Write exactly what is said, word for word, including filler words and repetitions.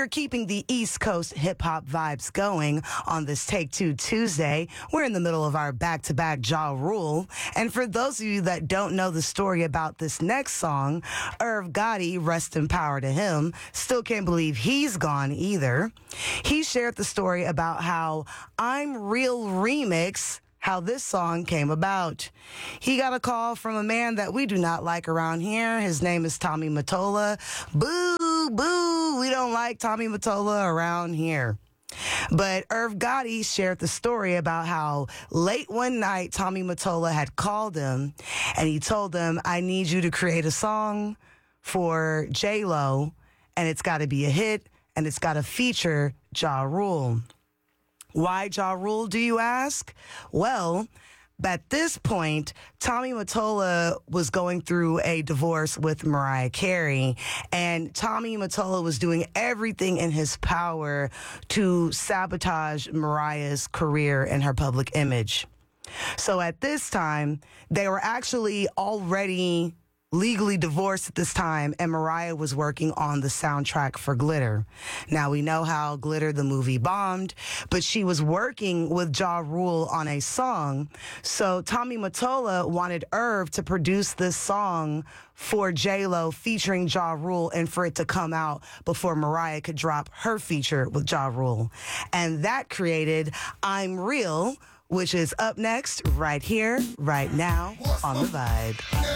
We're keeping the East Coast hip-hop vibes going on this Take Two Tuesday. We're in the middle of our back-to-back Ja Rule. And for those of you that don't know the story about this next song, Irv Gotti, rest in power to him, still can't believe he's gone either. He shared the story about how I'm Real Remix, how this song came about. He got a call from a man that we do not like around here. His name is Tommy Mottola. Boo, boo, we don't like Tommy Mottola around here. But Irv Gotti shared the story about how late one night Tommy Mottola had called him and he told him, I need you to create a song for J-Lo and it's got to be a hit and it's got to feature Ja Rule. Why Ja Rule, do you ask? Well, at this point, Tommy Mottola was going through a divorce with Mariah Carey, and Tommy Mottola was doing everything in his power to sabotage Mariah's career and her public image. So at this time, they were actually already legally divorced at this time, and Mariah was working on the soundtrack for Glitter. Now, we know how Glitter, the movie, bombed, but she was working with Ja Rule on a song. So Tommy Mottola wanted Irv to produce this song for J-Lo featuring Ja Rule and for it to come out before Mariah could drop her feature with Ja Rule. And that created I'm Real, which is up next right here, right now on The Vibe.